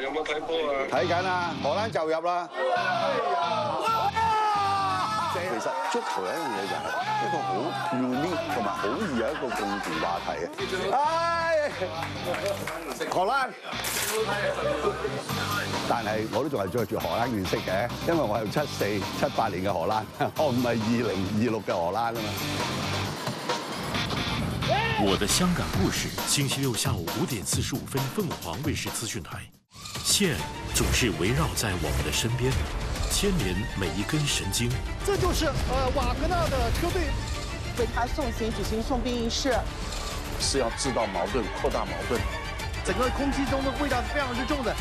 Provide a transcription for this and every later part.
有冇睇波啊？ 睇緊啊，荷蘭就入啦。其實足球有一樣嘢就係一個好 unique 同埋好易有一個共同話題嘅。荷蘭，但係我都仲係着住荷蘭原色嘅，因為我係74、78年嘅荷蘭，我唔係2026嘅荷蘭啊嘛。 我的香港故事，星期六下午5點45分，鳳凰衛視資訊台。線總是圍繞在我們的身邊，牽連每一根神經。 這就是瓦格納的車隊為他送行舉行送殯儀式， 是要製造矛盾、擴大矛盾。 整個空氣中的味道是非常之重的。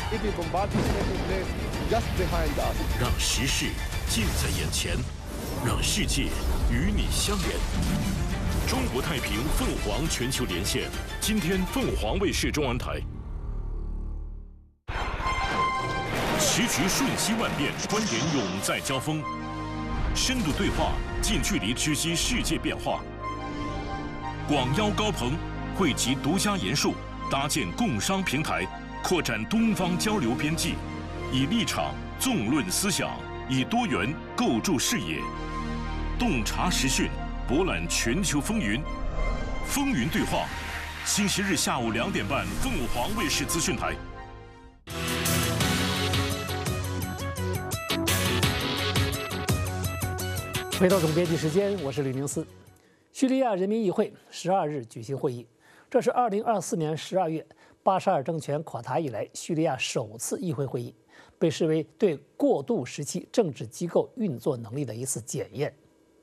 讓時事近在眼前，讓世界與你相連。中國太平鳳凰全球連線，今天鳳凰衛視中文台。時局瞬息萬變，觀點永在交鋒，深度對話，近距離知悉世界變化。廣邀高朋，匯集獨家言述，搭建共商平台，擴展東方交流邊際，以立場縱論思想，以多元構築視野，洞察時訊，博覽全球風雲。風雲對話，星期日下午2點半，鳳凰衛視資訊台。 回到总编辑时间，我是吕明思。叙利亚人民议会12日举行会议，这是2024年12月巴沙尔政权垮台以来叙利亚首次议会会议，被视为对过渡时期政治机构运作能力的一次检验。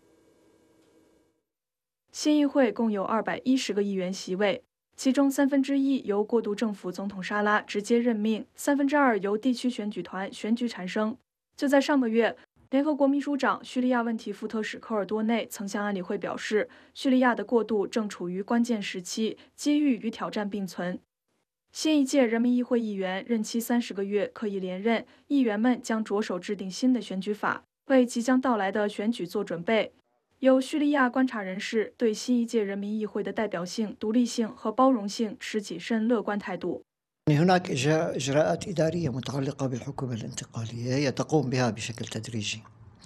新议会共有210个议员席位，其中1/3由过渡政府总统沙拉直接任命，2/3由地区选举团选举产生。就在上个月，联合国秘书长叙利亚问题副特使科尔多内曾向安理会表示，叙利亚的过渡正处于关键时期，机遇与挑战并存。新一届人民议会议员任期30个月，可以连任，议员们将着手制定新的选举法，为即将到来的选举做准备。有叙利亚观察人士对新一届人民议会的代表性、独立性和包容性持谨慎乐观态度。 هناك إجراءات إدارية متعلقة بالحكومة الانتقالية هي تقوم بها بشكل تدريجي.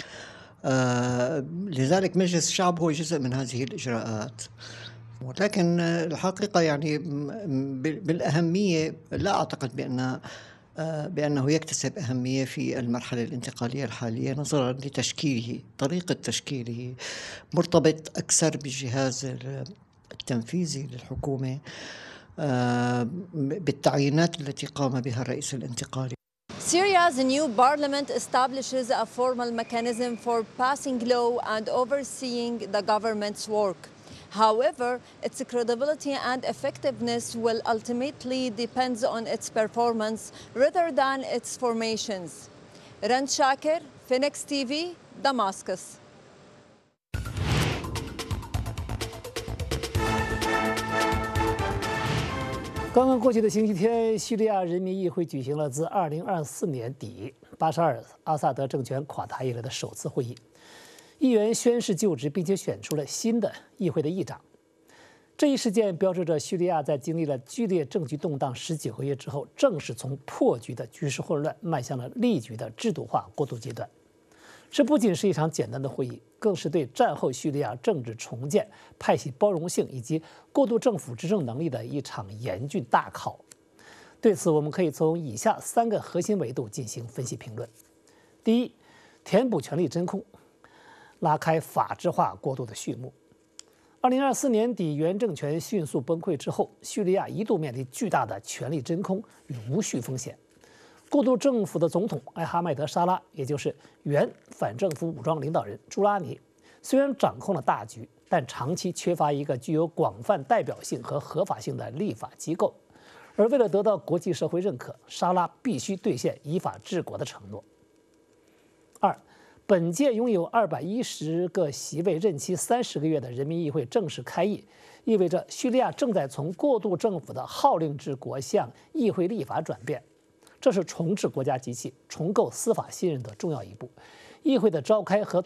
لذلك مجلس الشعب هو جزء من هذه الإجراءات. ولكن الحقيقة يعني بالأهمية لا أعتقد بأنه يكتسب أهمية في المرحلة الانتقالية الحالية نظرا لتشكيله، طريقة تشكيله مرتبط أكثر بالجهاز التنفيذي للحكومة بالتعيينات التي قام بها الرئيس الانتقالي. Syria's new parliament establishes a formal mechanism for passing law and overseeing the government's work. However, its credibility and effectiveness will ultimately depend on its performance rather than its formations. Rand Shakir, Phoenix TV, Damascus. 刚刚过去的星期天，叙利亚人民议会举行了自2024年底巴沙尔·阿萨德政权垮台以来的首次会议，议员宣誓就职，并且选出了新的议会的议长。这一事件标志着叙利亚在经历了剧烈政局动荡19个月之后，正式从破局的局势混乱迈向了立局的制度化过渡阶段。这不仅是一场简单的会议，更是对战后叙利亚政治重建、派系包容性以及过渡政府执政能力的一场严峻大考。对此，我们可以从以下3个核心维度进行分析评论。第一，填补权力真空，拉开法治化过渡的序幕。2024年底，原政权迅速崩溃之后，叙利亚一度面临巨大的权力真空与无序风险。过渡政府的总统艾哈迈德·沙拉，也就是原反政府武装领导人朱拉尼，虽然掌控了大局，但长期缺乏一个具有广泛代表性和合法性的立法机构。而为了得到国际社会认可，沙拉必须兑现依法治国的承诺。2，本届拥有210个席位、任期30个月的人民议会正式开议，意味着叙利亚正在从过渡政府的号令治国向议会立法转变。这是重置国家机器、重构司法信任的重要一步。议会的召开和